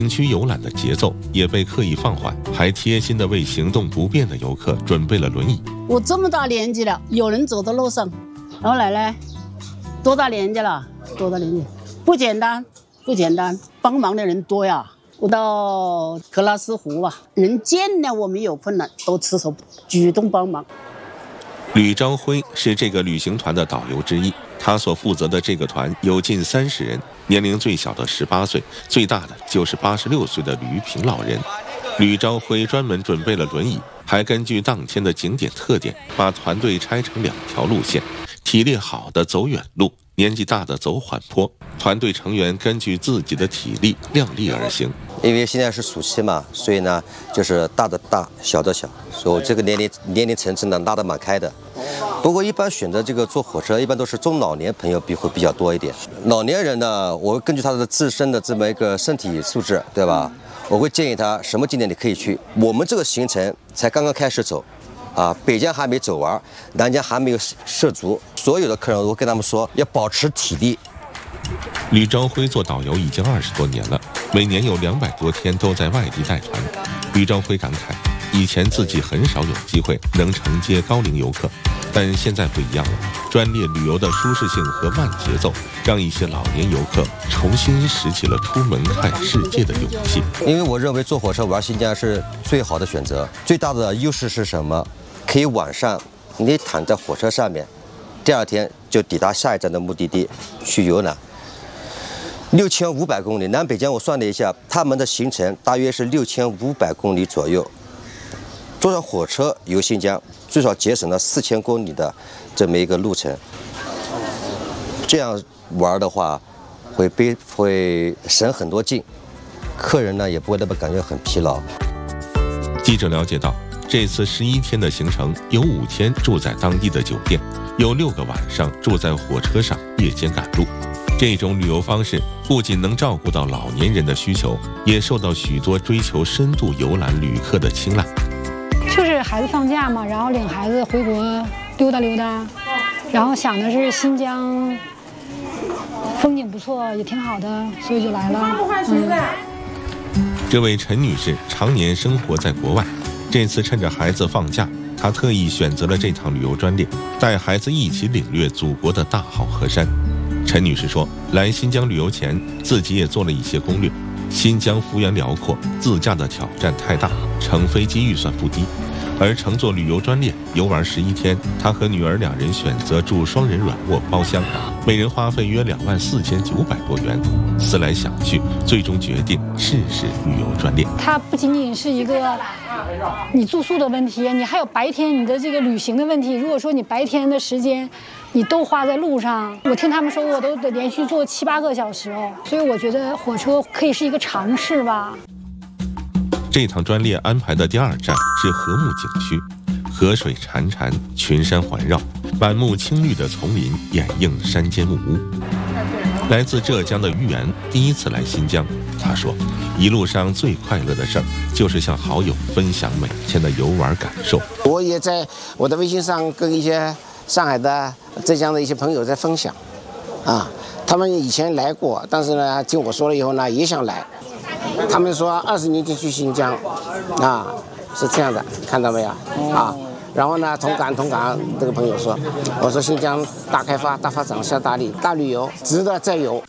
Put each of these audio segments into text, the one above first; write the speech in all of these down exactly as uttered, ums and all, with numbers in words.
景区游览的节奏也被刻意放缓，还贴心地为行动不便的游客准备了轮椅。 我这么大年纪了，有人走到路上，然后奶奶多大年纪了？多大年纪？不简单，不简单，帮忙的人多呀。我到克拉斯湖啊，人见了我们有困难都出手主动帮忙。 吕朝辉是这个旅行团的导游之一，他所负责的这个团有近三十人，年龄最小的十八岁，最大的就是八十六岁的吕平老人。吕朝辉专门准备了轮椅，还根据当天的景点特点，把团队拆成两条路线，体力好的走远路，年纪大的走缓坡。团队成员根据自己的体力量力而行。 因为现在是暑期嘛，所以呢，就是大的大，小的小，所以这个年龄年龄层次呢拉得蛮开的。不过一般选择这个坐火车，一般都是中老年朋友比会比较多一点。老年人呢，我根据他的自身的这么一个身体素质，对吧？我会建议他什么景点你可以去。我们这个行程才刚刚开始走，啊，北疆还没走完，南疆还没有涉足。所有的客人我跟他们说要保持体力。 吕朝辉做导游已经二十多年了，每年有两百多天都在外地带团。吕朝辉感慨，以前自己很少有机会能承接高龄游客，但现在不一样了。专列旅游的舒适性和慢节奏，让一些老年游客重新拾起了出门看世界的勇气。 因为我认为坐火车玩新疆是最好的选择。最大的优势是什么？可以晚上你躺在火车上面，第二天就抵达下一站的目的地去游览。六千五百公里，南北疆我算了一下，他们的行程大约是六千五百公里左右。坐上火车游新疆，最少节省了四千公里的这么一个路程。这样玩的话，会背会省很多劲，客人呢也不会那么感觉很疲劳。 记者了解到，这次十一天的行程有五天住在当地的酒店，有六个晚上住在火车上，夜间赶路。这种旅游方式不仅能照顾到老年人的需求，也受到许多追求深度游览旅客的青睐。 就是孩子放假嘛，然后领孩子回国溜达溜达，然后想的是新疆风景不错，也挺好的，所以就来了。嗯、 这位陈女士常年生活在国外，这次趁着孩子放假，她特意选择了这趟旅游专列，带孩子一起领略祖国的大好河山。陈女士说，来新疆旅游前，自己也做了一些攻略。新疆幅员辽阔，自驾的挑战太大，乘飞机预算不低。而乘坐旅游专列游玩十一天，她和女儿两人选择住双人软卧包厢，每人花费约两万四千九百多元。思来想去，最终决定试试旅游专列。 它不仅仅是一个你住宿的问题，你还有白天你的这个旅行的问题。如果说你白天的时间你都花在路上，我听他们说我都得连续坐七八个小时哦，所以我觉得火车可以是一个尝试吧。 这趟专列安排的第二站是禾木景区，河水潺潺，群山环绕，满目青绿的丛林掩映山间木屋。来自浙江的于源第一次来新疆，他说，一路上最快乐的事儿就是向好友分享每天的游玩感受。 我也在我的微信上跟一些上海的、浙江的一些朋友在分享，啊，他们以前来过，但是呢，听我说了以后呢，也想来。他们说二十年前去新疆，啊，是这样的，看到没有？啊，然后呢，同感同感，这个朋友说，我说新疆大开发、大发展、下大力、大旅游，值得再游。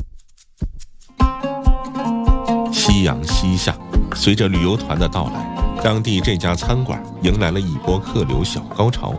夕阳西下，随着旅游团的到来，当地这家餐馆迎来了一波客流小高潮。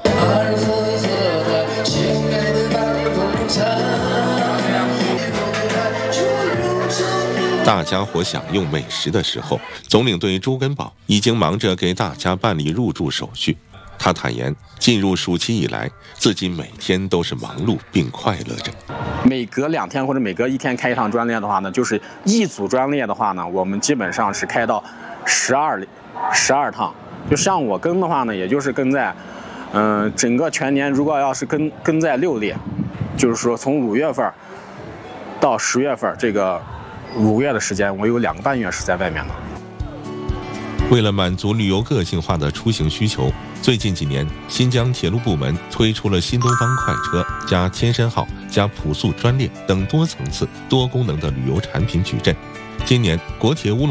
大家伙享用美食的时候，总领队朱根宝已经忙着给大家办理入住手续。他坦言，进入暑期以来，自己每天都是忙碌并快乐着。 每隔两天或者每隔一天开一趟专列的话呢，就是一组专列的话呢，我们基本上是开到十二十二趟。就像我跟的话呢，也就是跟在，嗯、呃，整个全年如果要是跟跟在六列，就是说从五月份到十月份这个。五个月的时间，我有两个半月是在外面的。 为了满足旅游个性化的出行需求，最近几年，新疆铁路部门推出了新东方快车、加天山号、加普速专列等多层次、多功能的旅游产品矩阵。今年，国铁乌鲁